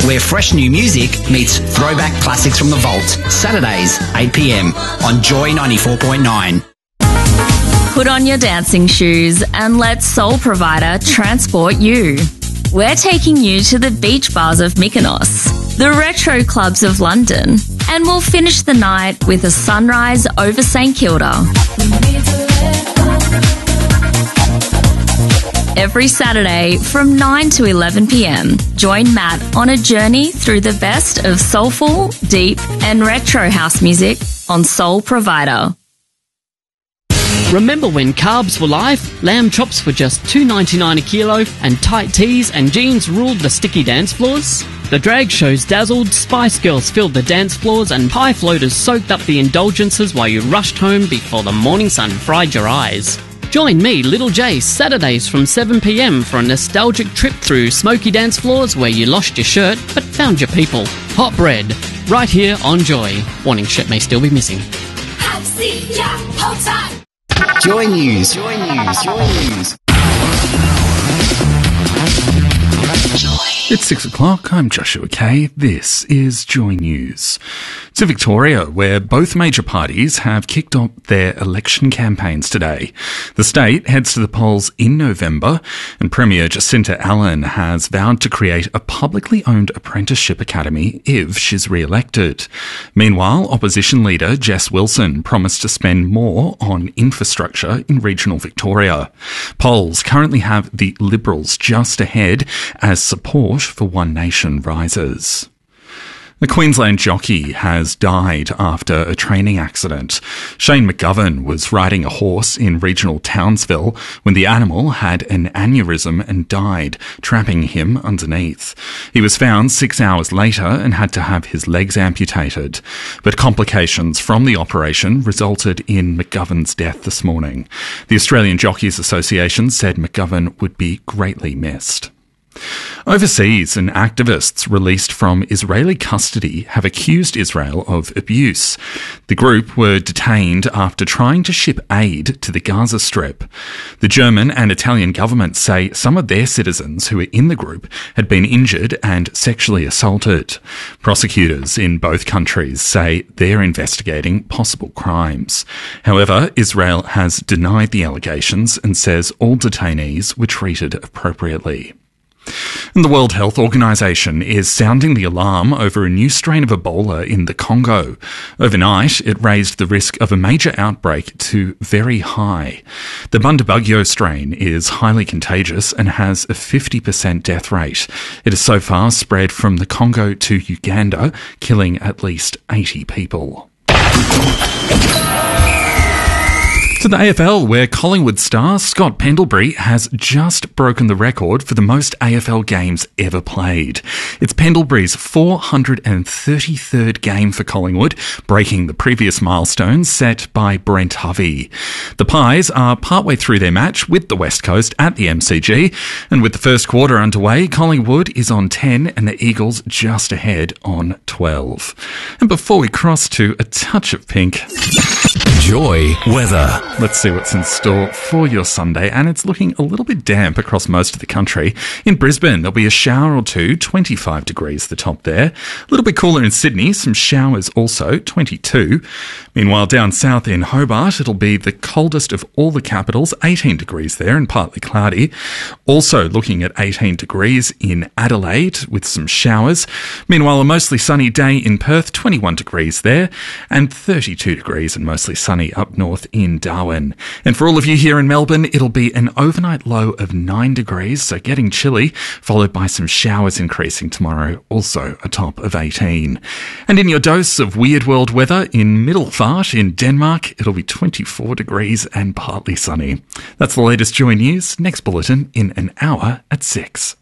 where fresh new music meets throwback classics from the vault. Saturdays, 8 p.m. on Joy 94.9. Put on your dancing shoes and let Soul Provider transport you. We're taking you to the beach bars of Mykonos, the retro clubs of London, and we'll finish the night with a sunrise over St Kilda. Every Saturday from 9 to 11 p.m, join Matt on a journey through the best of soulful, deep and retro house music on Soul Provider. Remember when carbs were life? Lamb chops were just $2.99 a kilo and tight tees and jeans ruled the sticky dance floors? The drag shows dazzled, Spice Girls filled the dance floors and high floaters soaked up the indulgences while you rushed home before the morning sun fried your eyes. Join me, Little J, Saturdays from 7 p.m. for a nostalgic trip through smoky dance floors where you lost your shirt but found your people. Hot bread, right here on Joy. Warning, shirt may still be missing. Joy News. Joy News. Joy News. It's 6 o'clock. I'm Joshua Kay. This is Joy News. To Victoria, where both major parties have kicked off their election campaigns today. The state heads to the polls in November, and Premier Jacinta Allen has vowed to create a publicly owned apprenticeship academy if she's re-elected. Meanwhile, opposition leader Jess Wilson promised to spend more on infrastructure in regional Victoria. Polls currently have the Liberals just ahead as support for One Nation rises. The Queensland jockey has died after a training accident. Shane McGovern was riding a horse in regional Townsville when the animal had an aneurysm and died, trapping him underneath. He was found 6 hours later and had to have his legs amputated. But complications from the operation resulted in McGovern's death this morning. The Australian Jockeys Association said McGovern would be greatly missed. Overseas, and activists released from Israeli custody have accused Israel of abuse. The group were detained after trying to ship aid to the Gaza Strip. The German and Italian governments say some of their citizens who were in the group had been injured and sexually assaulted. Prosecutors in both countries say they're investigating possible crimes. However, Israel has denied the allegations and says all detainees were treated appropriately. And the World Health Organization is sounding the alarm over a new strain of Ebola in the Congo. Overnight, it raised the risk of a major outbreak to very high. The Bundibugyo strain is highly contagious and has a 50% death rate. It has so far spread from the Congo to Uganda, killing at least 80 people. To the AFL, where Collingwood star Scott Pendlebury has just broken the record for the most AFL games ever played. It's Pendlebury's 433rd game for Collingwood, breaking the previous milestone set by Brent Hovey. The Pies are partway through their match with the West Coast at the MCG, and with the first quarter underway, Collingwood is on 10 and the Eagles just ahead on 12. And before we cross to a touch of pink, Joy weather. Let's see what's in store for your Sunday, and it's looking a little bit damp across most of the country. In Brisbane, there'll be a shower or two, 25 degrees the top there. A little bit cooler in Sydney, some showers also, 22. Meanwhile, down south in Hobart, it'll be the coldest of all the capitals, 18 degrees there and partly cloudy. Also looking at 18 degrees in Adelaide with some showers. Meanwhile, a mostly sunny day in Perth, 21 degrees there, and 32 degrees and mostly sunny up north in Darwin. And for all of you here in Melbourne, it'll be an overnight low of 9 degrees, so getting chilly, followed by some showers increasing tomorrow, also a top of 18. And in your dose of weird world weather, in Middelfart in Denmark, it'll be 24 degrees and partly sunny. That's the latest Joy News. Next bulletin in an hour at 6.